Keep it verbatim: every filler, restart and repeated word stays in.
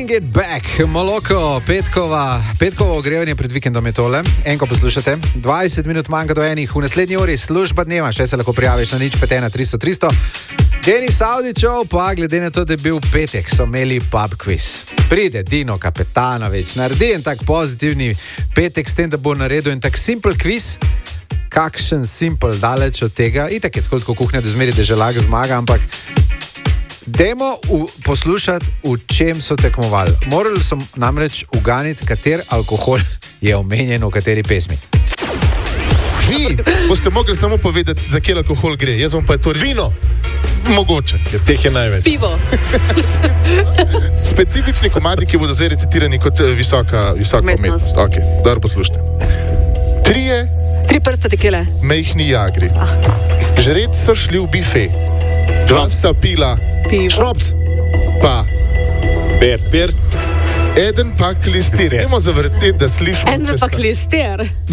Bring it back, Moloko, petkova, petkovo ogrevanje pred vikendom je tole. Enko poslušate, dvajset minut manjka do enih, v naslednji uri služba dneva, še se lahko prijaviš na nič pet ena tristo tristo. Denis Audičov, pa glede na to, da je bil petek, so imeli pub quiz. Pride Dino Kapetanovič, naredi en tak pozitivni petek s tem, da bo naredil en tak simple quiz. Kakšen simple, daleč od tega. Itak je tako kuhnja, da zmeri deželak zmaga, ampak dajmo poslušati, v čem so tekmovali. Morali so namreč uganiti, kater alkohol je omenjen v kateri pesmi. Vi boste mogli samo povedati, za kje alkohol gre. Jaz vam pa je to vino. Mogoče. Ja, teh je največ. Pivo. Specifični komadi, ki bodo zdaj recitirani kot visoka, visoka umetnost. Ok, dobro poslušajte. Trije Tri prste tekile. mejhni jagri. Ah. Žreti so šli v bife. Dva sta pila Pivo. šrops, pa Per, per. eden pa klistir. Idemo zavrteti, da slišimo. En pa klister.